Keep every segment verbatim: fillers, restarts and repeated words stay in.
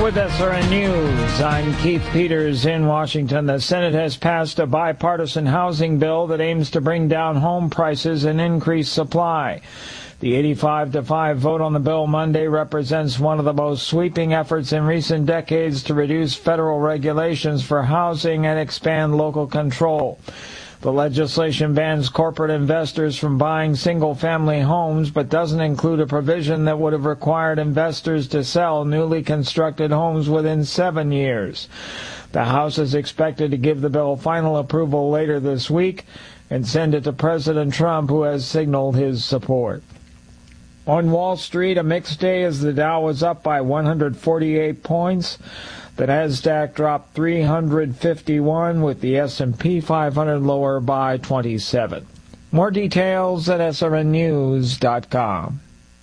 With S R N News, I'm Keith Peters in Washington. The Senate has passed a bipartisan housing bill that aims to bring down home prices and increase supply. The eighty-five to five vote on the bill Monday represents one of the most sweeping efforts in recent decades to reduce federal regulations for housing and expand local control. The legislation bans corporate investors from buying single-family homes, but doesn't include a provision that would have required investors to sell newly constructed homes within seven years. The House is expected to give the bill final approval later this week and send it to President Trump, who has signaled his support. On Wall Street, a mixed day as the Dow was up by one hundred forty-eight points. The Nasdaq dropped three hundred fifty-one, with the S and P five hundred lower by twenty-seven. More details at S R N news dot com.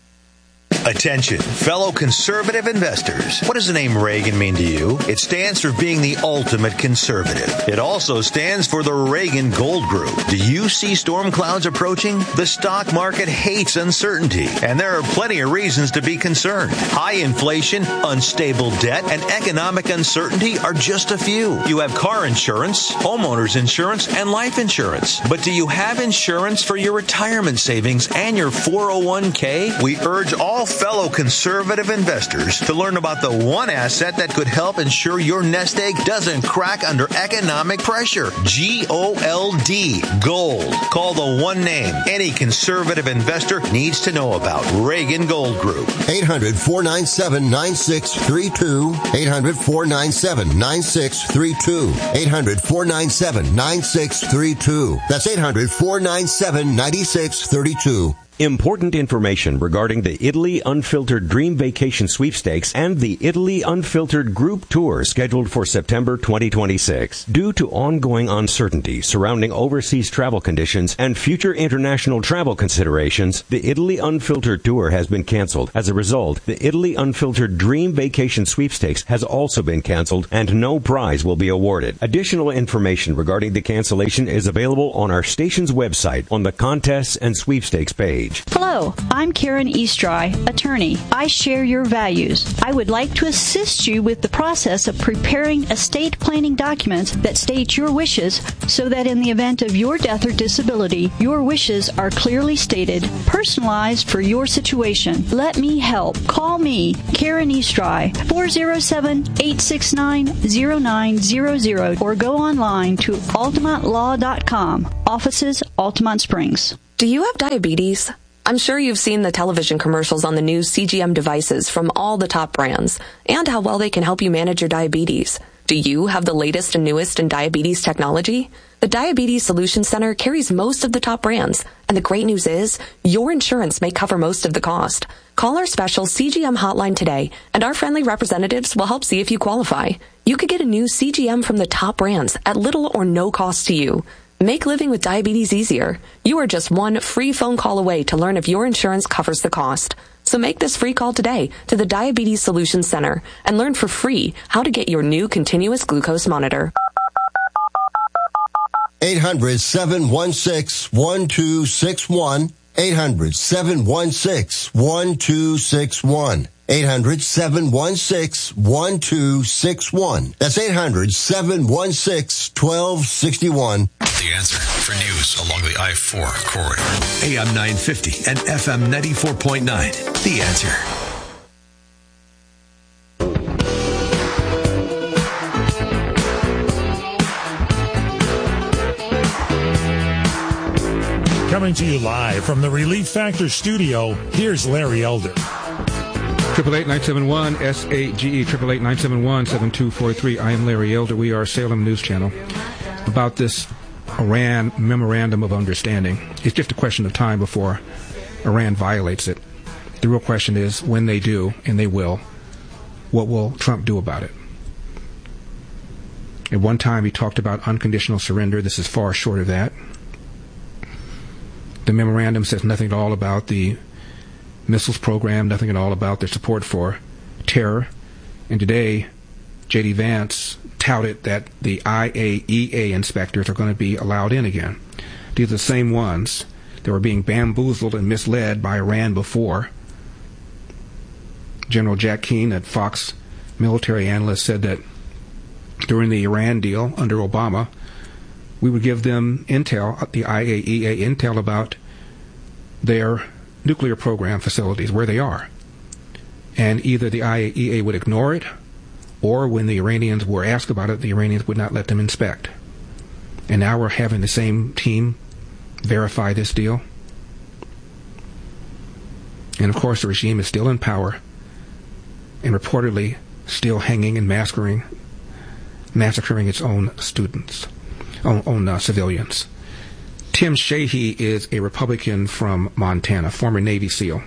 Attention, fellow conservative investors. What does the name Reagan mean to you? It stands for being the ultimate conservative. It also stands for the Reagan Gold Group. Do you see storm clouds approaching? The stock market hates uncertainty, and there are plenty of reasons to be concerned. High inflation, unstable debt, and economic uncertainty are just a few. You have car insurance, homeowners insurance, and life insurance. But do you have insurance for your retirement savings and your four oh one k? We urge all fellow conservative investors to learn about the one asset that could help ensure your nest egg doesn't crack under economic pressure. G O L D, gold. Call the one name any conservative investor needs to know about. Reagan Gold Group. eight hundred, four nine seven, nine six three two. eight hundred, four nine seven, nine six three two. eight hundred, four nine seven, nine six three two. That's eight hundred, four nine seven, nine six three two. Important information regarding the Italy Unfiltered Dream Vacation Sweepstakes and the Italy Unfiltered Group Tour scheduled for September twenty twenty-six. Due to ongoing uncertainty surrounding overseas travel conditions and future international travel considerations, the Italy Unfiltered Tour has been canceled. As a result, the Italy Unfiltered Dream Vacation Sweepstakes has also been canceled and no prize will be awarded. Additional information regarding the cancellation is available on our station's website on the Contests and Sweepstakes page. Hello, I'm Karen Eastry, attorney. I share your values. I would like to assist you with the process of preparing estate planning documents that state your wishes so that in the event of your death or disability, your wishes are clearly stated, personalized for your situation. Let me help. Call me, Karen Eastry, four oh seven, eight six nine, oh nine hundred, or go online to altamont law dot com. Offices, Altamont Springs. Do you have diabetes? I'm sure you've seen the television commercials on the new C G M devices from all the top brands and how well they can help you manage your diabetes. Do you have the latest and newest in diabetes technology? The Diabetes Solutions Center carries most of the top brands, and the great news is your insurance may cover most of the cost. Call our special C G M hotline today, and our friendly representatives will help see if you qualify. You could get a new C G M from the top brands at little or no cost to you. Make living with diabetes easier. You are just one free phone call away to learn if your insurance covers the cost. So make this free call today to the Diabetes Solutions Center and learn for free how to get your new continuous glucose monitor. eight hundred, seven one six, one two six one. eight hundred, seven one six, one two six one. eight hundred, seven one six, one two six one. That's eight hundred, seven one six, one two six one. The Answer for news along the I four corridor. A M nine fifty and F M ninety-four point nine. The Answer. Coming to you live from the Relief Factor studio, here's Larry Elder. Triple eight nine seven one S A G E triple eight nine seven one seven two four three. I am Larry Elder. We are Salem News Channel. About this Iran Memorandum of Understanding, it's just a question of time before Iran violates it. The real question is, when they do, and they will, what will Trump do about it? At one time, he talked about unconditional surrender. This is far short of that. The memorandum says nothing at all about the missiles program, nothing at all about their support for terror. And today, J D. Vance touted that the I A E A inspectors are going to be allowed in again. These are the same ones that were being bamboozled and misled by Iran before. General Jack Keane at Fox military analyst, said that during the Iran deal under Obama, we would give them intel, the I A E A intel about their nuclear program facilities, where they are. And either the I A E A would ignore it, or when the Iranians were asked about it, the Iranians would not let them inspect. And now we're having the same team verify this deal. And of course, the regime is still in power and reportedly still hanging and massacring, massacring its own students, own, own uh, civilians. Tim Sheehy is a Republican from Montana, former Navy SEAL.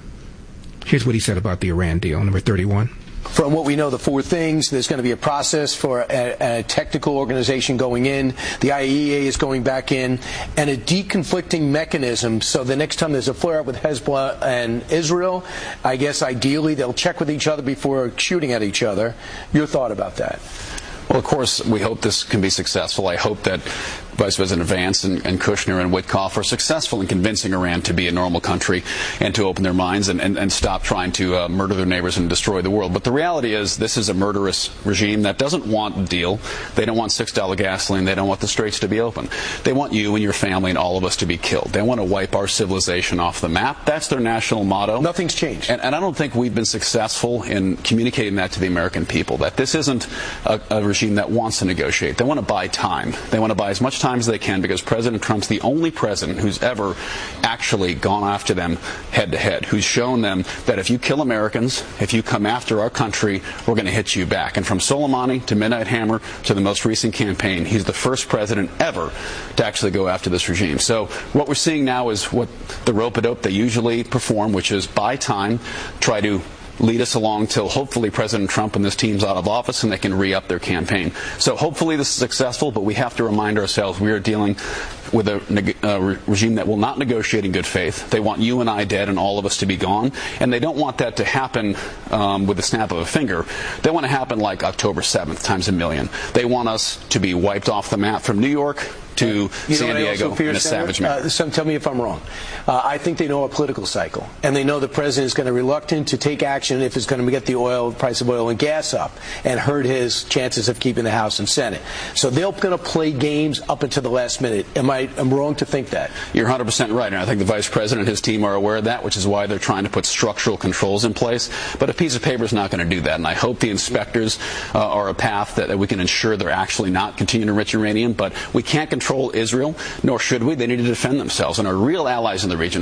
Here's what he said about the Iran deal, number thirty-one. From what we know, the four things, there's going to be a process for a, a technical organization going in, the I A E A is going back in, and a deconflicting mechanism. So the next time there's a flare-up with Hezbollah and Israel, I guess ideally they'll check with each other before shooting at each other. Your thought about that? Well, of course, we hope this can be successful. I hope that Vice President Vance and, and Kushner and Witkoff are successful in convincing Iran to be a normal country and to open their minds and, and, and stop trying to uh, murder their neighbors and destroy the world. But the reality is this is a murderous regime that doesn't want a deal. They don't want six dollar gasoline. They don't want the straits to be open. They want you and your family and all of us to be killed. They want to wipe our civilization off the map. That's their national motto. Nothing's changed. And, and I don't think we've been successful in communicating that to the American people, that this isn't a, a regime that wants to negotiate. They want to buy time. They want to buy as much time as they can because President Trump's the only president who's ever actually gone after them head to head, who's shown them that if you kill Americans, if you come after our country, we're going to hit you back. And from Soleimani to Midnight Hammer to the most recent campaign, he's the first president ever to actually go after this regime. So what we're seeing now is what the rope-a-dope they usually perform, which is buy time, try to lead us along till hopefully President Trump and this team's out of office and they can re-up their campaign. So hopefully this is successful, but we have to remind ourselves we are dealing with a uh, re- regime that will not negotiate in good faith. They want you and I dead and all of us to be gone, and they don't want that to happen um, with the snap of a finger. They want to happen like October seventh times a million. They want us to be wiped off the map from New York to you San Diego fear, in a Senator? savage manner. Uh, so tell me if I'm wrong. Uh, I think they know our political cycle, and they know the president is going to be reluctant to take action if it's going to get the oil price of oil and gas up and hurt his chances of keeping the House and Senate. So they're going to play games up until the last minute. Am I am wrong to think that? You're one hundred percent right, and I think the vice president and his team are aware of that, which is why they're trying to put structural controls in place. But a piece of paper is not going to do that, and I hope the inspectors uh, are a path that, that we can ensure they're actually not continuing to enrich uranium. But we can't control Israel, nor should we. They need to defend themselves, and our real allies in the region